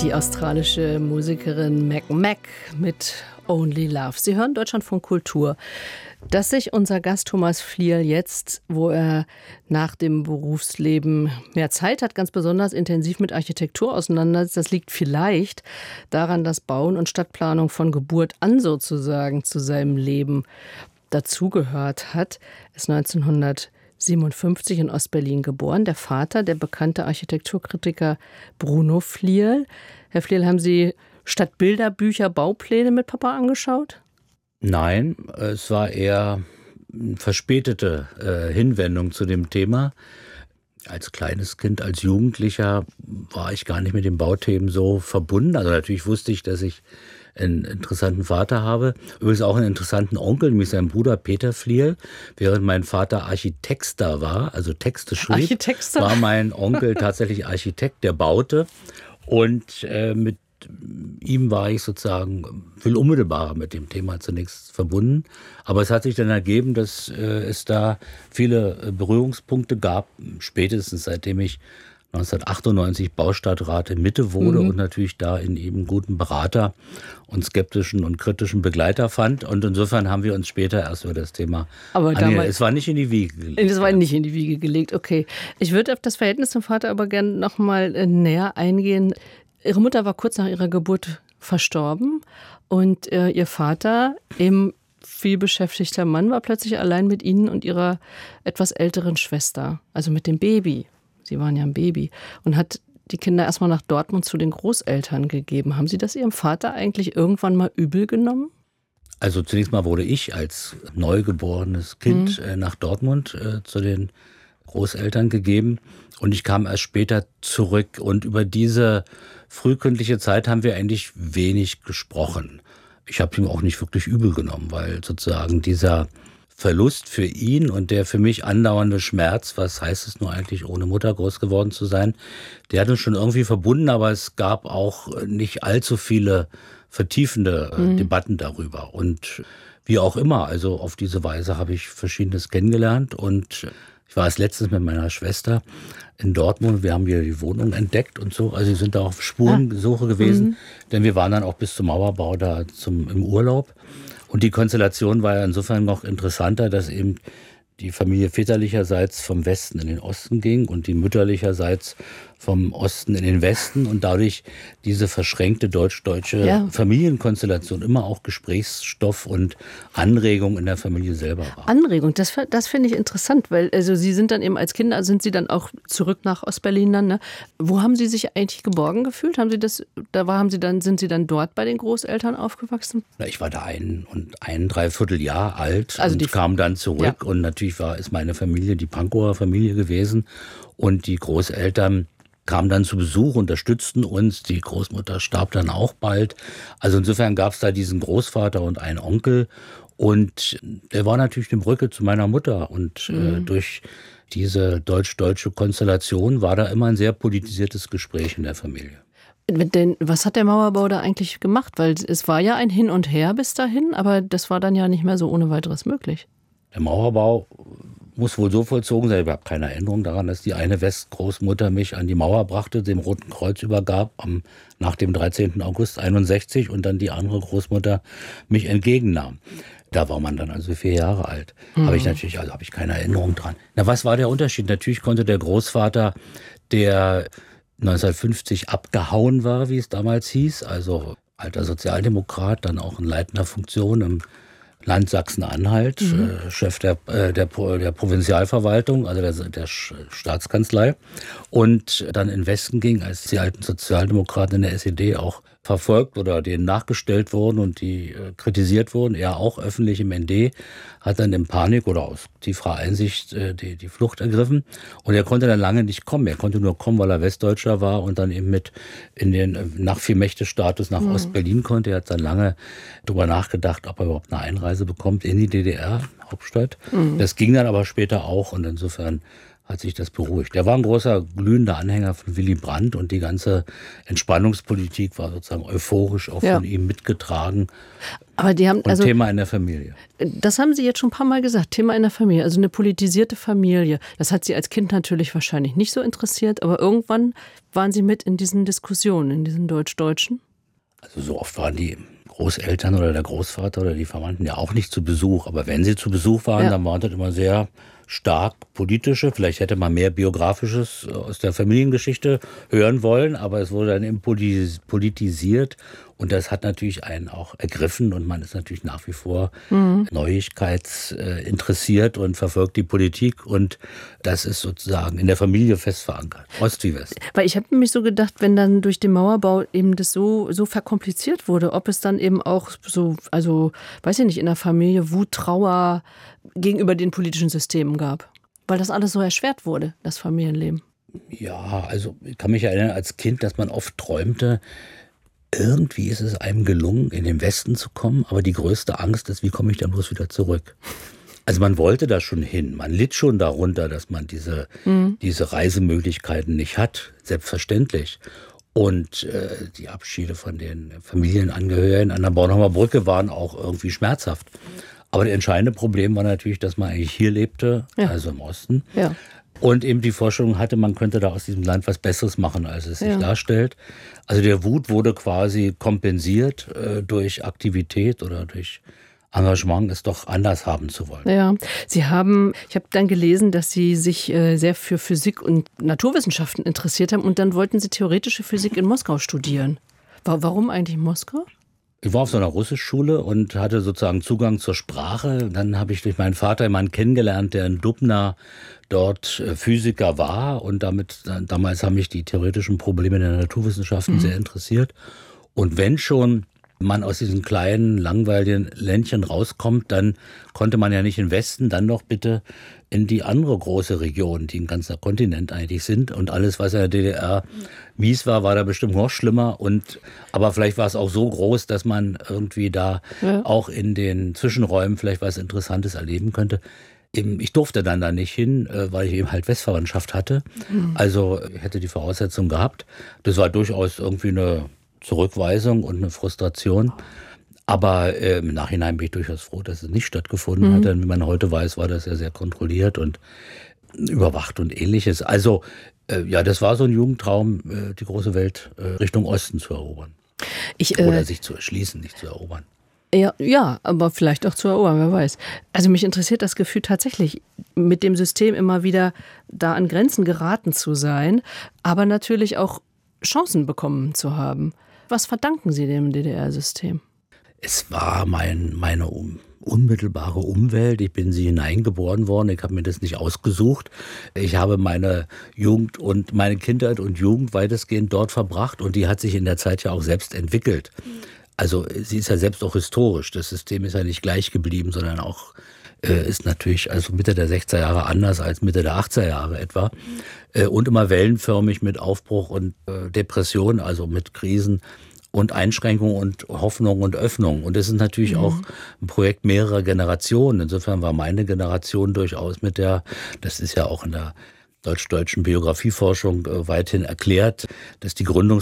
Die australische Musikerin Mac Mac mit Only Love. Sie hören Deutschlandfunk Kultur. Dass sich unser Gast Thomas Flierl jetzt, wo er nach dem Berufsleben mehr Zeit hat, ganz besonders intensiv mit Architektur auseinandersetzt, das liegt vielleicht daran, dass Bauen und Stadtplanung von Geburt an sozusagen zu seinem Leben dazugehört hat. Er ist 1957 in Ostberlin geboren. Der Vater, der bekannte Architekturkritiker Bruno Flierl. Herr Flierl, haben Sie statt Bilderbücher Baupläne mit Papa angeschaut? Nein, es war eher eine verspätete Hinwendung zu dem Thema. Als kleines Kind, als Jugendlicher war ich gar nicht mit den Bauthemen so verbunden. Also natürlich wusste ich, dass ich einen interessanten Vater habe. Übrigens auch einen interessanten Onkel, nämlich sein Bruder Peter Flierl. Während mein Vater Architexter war, also Texte schrieb, war mein Onkel tatsächlich Architekt, der baute. Und mit ihm war ich sozusagen viel unmittelbarer mit dem Thema zunächst verbunden. Aber es hat sich dann ergeben, dass es da viele Berührungspunkte gab, spätestens seitdem ich 1998 Baustadtrat in Mitte wurde und natürlich da in eben guten Berater und skeptischen und kritischen Begleiter fand. Und insofern haben wir uns später erst über das Thema angenommen. Es war nicht in die Wiege gelegt. Es war nicht in die Wiege gelegt, okay. Ich würde auf das Verhältnis zum Vater aber gerne noch mal näher eingehen. Ihre Mutter war kurz nach ihrer Geburt verstorben und ihr Vater, eben vielbeschäftigter Mann, war plötzlich allein mit Ihnen und Ihrer etwas älteren Schwester, also mit dem Baby. Sie waren ja ein Baby und hat die Kinder erstmal nach Dortmund zu den Großeltern gegeben. Haben Sie das Ihrem Vater eigentlich irgendwann mal übel genommen? Also zunächst mal wurde ich als neugeborenes Kind nach Dortmund zu den Großeltern gegeben und ich kam erst später zurück. Und über diese frühkindliche Zeit haben wir eigentlich wenig gesprochen. Ich habe ihm auch nicht wirklich übel genommen, weil sozusagen dieser Verlust für ihn und der für mich andauernde Schmerz, was heißt es nur eigentlich, ohne Mutter groß geworden zu sein, der hat uns schon irgendwie verbunden, aber es gab auch nicht allzu viele vertiefende Debatten darüber. Und wie auch immer, also auf diese Weise habe ich Verschiedenes kennengelernt und ich war als letztes mit meiner Schwester in Dortmund. Wir haben hier die Wohnung entdeckt und so. Also wir sind da auf Spurensuche gewesen, denn wir waren dann auch bis zum Mauerbau da im Urlaub. Und die Konstellation war ja insofern noch interessanter, dass eben die Familie väterlicherseits vom Westen in den Osten ging und die mütterlicherseits vom Osten in den Westen und dadurch diese verschränkte deutsch-deutsche Familienkonstellation immer auch Gesprächsstoff und Anregung in der Familie selber war. Anregung, das finde ich interessant, weil also Sie sind dann eben als Kinder, sind Sie dann auch zurück nach Ostberlin dann, ne? Wo haben Sie sich eigentlich geborgen gefühlt? Sind Sie dann dort bei den Großeltern aufgewachsen? Na, ich war da ein Dreivierteljahr alt und kam dann zurück und natürlich ist meine Familie die Pankower Familie gewesen und die Großeltern kamen dann zu Besuch, unterstützten uns. Die Großmutter starb dann auch bald. Also insofern gab es da diesen Großvater und einen Onkel. Und der war natürlich eine Brücke zu meiner Mutter. Und durch diese deutsch-deutsche Konstellation war da immer ein sehr politisiertes Gespräch in der Familie. Was hat der Mauerbau da eigentlich gemacht? Weil es war ja ein Hin und Her bis dahin, aber das war dann ja nicht mehr so ohne weiteres möglich. Der Mauerbau muss wohl so vollzogen sein, ich habe keine Erinnerung daran, dass die eine Westgroßmutter mich an die Mauer brachte, dem Roten Kreuz übergab, nach dem 13. August 61 und dann die andere Großmutter mich entgegennahm. Da war man dann also 4 Jahre alt. Habe ich keine Erinnerung dran. Na, was war der Unterschied? Natürlich konnte der Großvater, der 1950 abgehauen war, wie es damals hieß, also alter Sozialdemokrat, dann auch in leitender Funktion im Land Sachsen-Anhalt, Chef der Provinzialverwaltung, also der Staatskanzlei. Und dann in den Westen ging, als die alten Sozialdemokraten in der SED auch verfolgt oder denen nachgestellt wurden und die kritisiert wurden, er auch öffentlich im ND, hat dann in Panik oder aus tieferer Einsicht die Flucht ergriffen. Und er konnte dann lange nicht kommen. Er konnte nur kommen, weil er Westdeutscher war und dann eben mit in den nach Vier-Mächte-Status nach Ostberlin konnte. Er hat dann lange darüber nachgedacht, ob er überhaupt eine Einreise bekommt in die DDR, Hauptstadt. Das ging dann aber später auch und insofern hat sich das beruhigt. Er war ein großer, glühender Anhänger von Willy Brandt und die ganze Entspannungspolitik war sozusagen euphorisch auch von ihm mitgetragen. Aber die haben, und Thema in der Familie. Das haben Sie jetzt schon ein paar Mal gesagt, Thema in der Familie, also eine politisierte Familie. Das hat Sie als Kind natürlich wahrscheinlich nicht so interessiert, aber irgendwann waren Sie mit in diesen Diskussionen, in diesen Deutsch-Deutschen? Also so oft waren die Großeltern oder der Großvater oder die Verwandten ja auch nicht zu Besuch. Aber wenn sie zu Besuch waren, dann waren das immer sehr stark politische. Vielleicht hätte man mehr Biografisches aus der Familiengeschichte hören wollen, aber es wurde dann eben politisiert. Und das hat natürlich einen auch ergriffen und man ist natürlich nach wie vor neuigkeitsinteressiert und verfolgt die Politik und das ist sozusagen in der Familie fest verankert, Ost wie West. Weil ich habe mich so gedacht, wenn dann durch den Mauerbau eben das so verkompliziert wurde, ob es dann eben auch so, also weiß ich nicht, in der Familie Wut, Trauer gegenüber den politischen Systemen gab. Weil das alles so erschwert wurde, das Familienleben. Ja, also ich kann mich erinnern als Kind, dass man oft träumte, irgendwie ist es einem gelungen, in den Westen zu kommen, aber die größte Angst ist, wie komme ich dann bloß wieder zurück? Also man wollte da schon hin, man litt schon darunter, dass man diese Reisemöglichkeiten nicht hat, selbstverständlich. Und die Abschiede von den Familienangehörigen an der Bornholmer Brücke waren auch irgendwie schmerzhaft. Aber das entscheidende Problem war natürlich, dass man eigentlich hier lebte, also im Osten. Ja. Und eben die Vorstellung hatte, man könnte da aus diesem Land was Besseres machen, als es sich darstellt. Also der Wut wurde quasi kompensiert durch Aktivität oder durch Engagement, es doch anders haben zu wollen. Ja, ich habe dann gelesen, dass Sie sich sehr für Physik und Naturwissenschaften interessiert haben und dann wollten Sie theoretische Physik in Moskau studieren. Warum eigentlich Moskau? Ich war auf so einer Russischschule und hatte sozusagen Zugang zur Sprache. Dann habe ich durch meinen Vater jemanden kennengelernt, der in Dubna dort Physiker war. Und damals haben mich die theoretischen Probleme der Naturwissenschaften sehr interessiert. Und wenn schon man aus diesen kleinen, langweiligen Ländchen rauskommt, dann konnte man ja nicht in den Westen, dann doch bitte in die andere große Region, die ein ganzer Kontinent eigentlich sind. Und alles, was in der DDR mies war, war da bestimmt noch schlimmer. Aber vielleicht war es auch so groß, dass man irgendwie da auch in den Zwischenräumen vielleicht was Interessantes erleben könnte. Ich durfte dann da nicht hin, weil ich eben halt Westverwandtschaft hatte. Also ich hätte die Voraussetzung gehabt. Das war durchaus irgendwie eine Zurückweisung und eine Frustration. Aber im Nachhinein bin ich durchaus froh, dass es nicht stattgefunden hat. Denn wie man heute weiß, war das ja sehr kontrolliert und überwacht und ähnliches. Also das war so ein Jugendtraum, die große Welt Richtung Osten zu erobern. Oder sich zu erschließen, nicht zu erobern. Ja, aber vielleicht auch zu erobern, wer weiß. Also mich interessiert das Gefühl tatsächlich, mit dem System immer wieder da an Grenzen geraten zu sein, aber natürlich auch Chancen bekommen zu haben. Was verdanken Sie dem DDR-System? Es war meine unmittelbare Umwelt. Ich bin sie hineingeboren worden. Ich habe mir das nicht ausgesucht. Ich habe meine Jugend und meine Kindheit und Jugend weitestgehend dort verbracht. Und die hat sich in der Zeit ja auch selbst entwickelt. Also sie ist ja selbst auch historisch. Das System ist ja nicht gleich geblieben, sondern auch ist natürlich also Mitte der 60er Jahre anders als Mitte der 80er Jahre etwa. Und immer wellenförmig mit Aufbruch und Depression, also mit Krisen und Einschränkungen und Hoffnung und Öffnung. Und das ist natürlich auch ein Projekt mehrerer Generationen. Insofern war meine Generation durchaus das ist ja auch in der deutsch-deutschen Biografieforschung weithin erklärt, dass die